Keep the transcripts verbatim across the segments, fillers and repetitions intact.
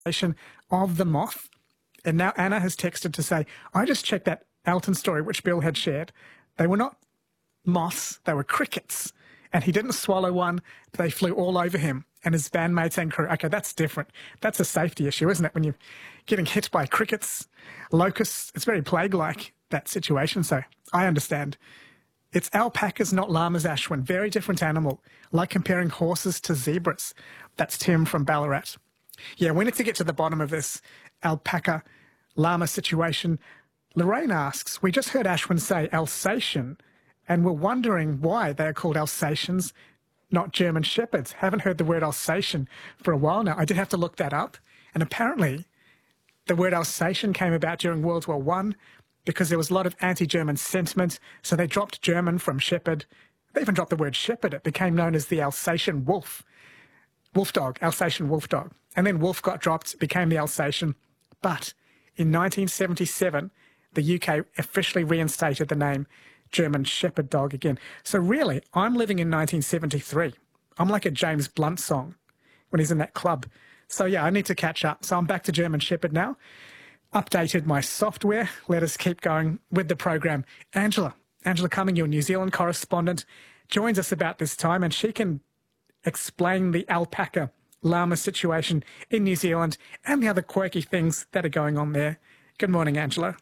of the moth. And now Anna has texted to say, I just checked that Elton story, which Bill had shared. They were not moths, they were crickets. And he didn't swallow one, they flew all over him and his bandmates and crew. Okay, that's different. That's a safety issue, isn't it? When you're getting hit by crickets, locusts, it's very plague-like, that situation. So I understand. It's alpacas, not llamas, Ashwin. Very different animal, like comparing horses to zebras. That's Tim from Ballarat. Yeah, we need to get to the bottom of this alpaca llama situation. Lorraine asks, we just heard Ashwin say Alsatian, and we're wondering why they're called Alsatians, not German Shepherds. Haven't heard the word Alsatian for a while now. I did have to look that up, and apparently the word Alsatian came about during World War One because there was a lot of anti-German sentiment, so they dropped German from shepherd. They even dropped the word shepherd. It became known as the Alsatian wolf. Wolf dog, Alsatian wolf dog. And then wolf got dropped, became the Alsatian. But in nineteen seventy-seven, the U K officially reinstated the name German Shepherd dog again. So really, I'm living in nineteen seventy-three. I'm like a James Blunt song when he's in that club. So yeah, I need to catch up. So I'm back to German Shepherd now. Updated my software. Let us keep going with the program. Angela, Angela Cumming, your New Zealand correspondent, joins us about this time, and she can explain the alpaca llama situation in New Zealand and the other quirky things that are going on there. Good morning, Angela.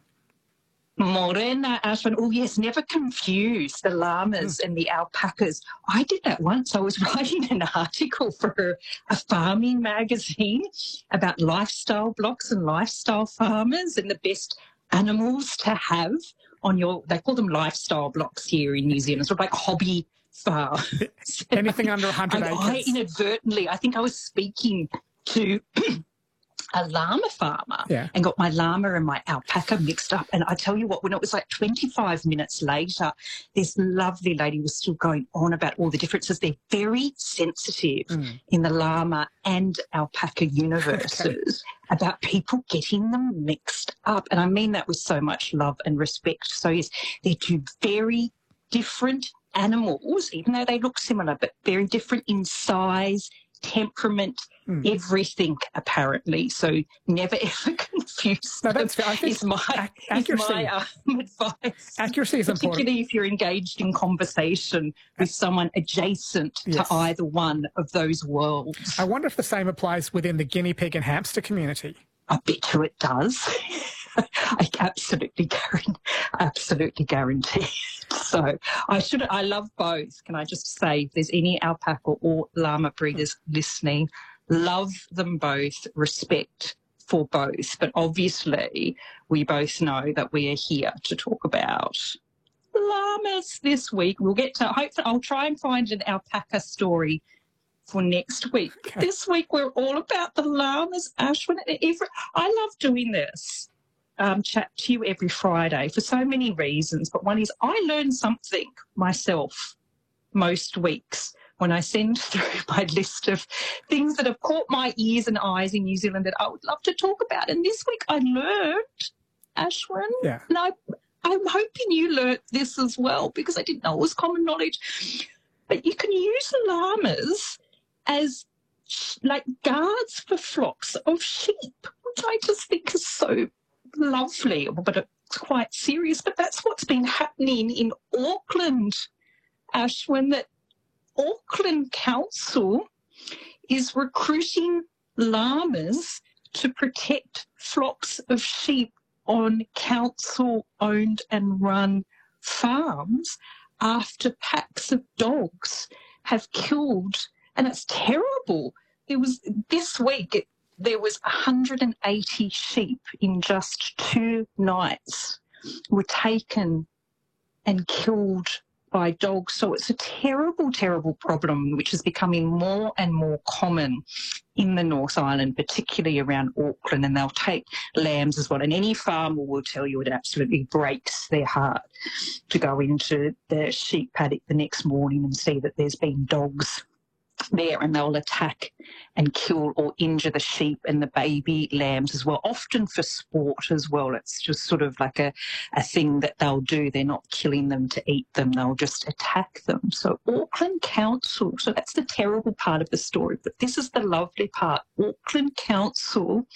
Morena, Ashwin. Oh, yes, never confuse the llamas mm. and the alpacas. I did that once. I was writing an article for a farming magazine about lifestyle blocks and lifestyle farmers and the best animals to have on your, they call them lifestyle blocks here in New Zealand, sort of like hobby farms. Anything under one hundred I, acres. I inadvertently, I think I was speaking to a llama farmer yeah. and got my llama and my alpaca mixed up. And I tell you what, when it was like twenty-five minutes later, this lovely lady was still going on about all the differences. They're very sensitive mm. in the llama and alpaca universes okay. about people getting them mixed up. And I mean that with so much love and respect. So yes, they're two very different animals, even though they look similar, but very different in size, temperament, mm. everything, apparently. So never ever confuse no, them that's fair. I think is my, ac- accuracy, is my um, advice. Accuracy is important. Particularly if you're engaged in conversation with someone adjacent yes. to either one of those worlds. I wonder if the same applies within the guinea pig and hamster community. I bet you it does. I absolutely guarantee, absolutely guarantee. So I should, I love both. Can I just say, if there's any alpaca or llama breeders listening, love them both, respect for both. But obviously, we both know that we are here to talk about llamas this week. We'll get to, hopefully, I'll try and find an alpaca story for next week. Okay. This week, we're all about the llamas, Ashwin. Every, I love doing this. Um, chat to you every Friday for so many reasons, but one is I learn something myself most weeks when I send through my list of things that have caught my ears and eyes in New Zealand that I would love to talk about. And this week I learned, Ashwin, yeah. and I, I'm hoping you learnt this as well because I didn't know it was common knowledge, but you can use llamas as like guards for flocks of sheep, which I just think is so lovely, but it's quite serious. But that's what's been happening in Auckland, Ashwin, that Auckland Council is recruiting llamas to protect flocks of sheep on council-owned and run farms after packs of dogs have killed, and it's terrible. There was this week, it, there was one hundred eighty sheep in just two nights were taken and killed by dogs. So it's a terrible, terrible problem which is becoming more and more common in the North Island, particularly around Auckland, and they'll take lambs as well. And any farmer will tell you it absolutely breaks their heart to go into the sheep paddock the next morning and see that there's been dogs there, and they'll attack and kill or injure the sheep and the baby lambs as well, often for sport as well. It's just sort of like a, a thing that they'll do. They're not killing them to eat them. They'll just attack them. So Auckland Council, so that's the terrible part of the story, but this is the lovely part. Auckland Council